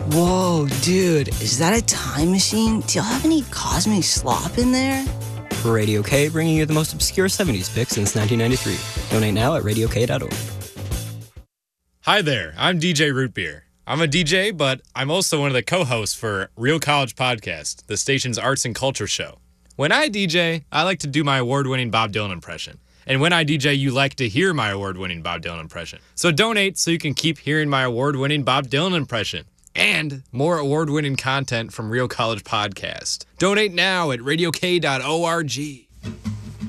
Whoa, dude, is that a time machine? Do y'all have any cosmic slop in there? Radio K, bringing you the most obscure 70s picks since 1993. Donate now at radiok.org. Hi there, I'm DJ Root Beer. I'm a DJ, but I'm also one of the co-hosts for Real College Podcast, the station's arts and culture show. When I DJ, I like to do my award-winning Bob Dylan impression. And when I DJ, you like to hear my award-winning Bob Dylan impression. So donate so you can keep hearing my award-winning Bob Dylan impression. And more award-winning content from Real College Podcast. Donate now at radiok.org.